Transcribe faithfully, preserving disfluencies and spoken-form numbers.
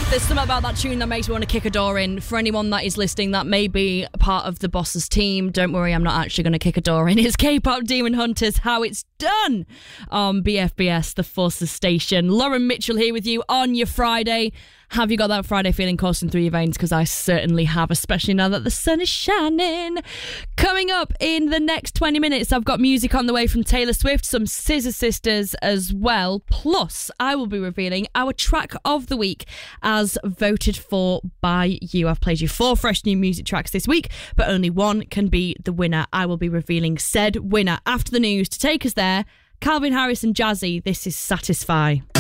There's something about that tune that makes me want to kick a door in. For anyone that is listening that may be part of the Boss's team, don't worry, I'm not actually going to kick a door in. It's K-pop Demon Hunters, How It's Done on B F B S, the Forces Station. Lauren Mitchell here with you on your Friday. Have you got that Friday feeling coursing through your veins? Because I certainly have, especially now that the sun is shining. Coming up in the next twenty minutes, I've got music on the way from Taylor Swift, some Scissor Sisters as well. Plus, I will be revealing our track of the week as voted for by you. I've played you four fresh new music tracks this week, but only one can be the winner. I will be revealing said winner after the news. To take us there, Calvin Harris and Jazzy, this is Satisfy.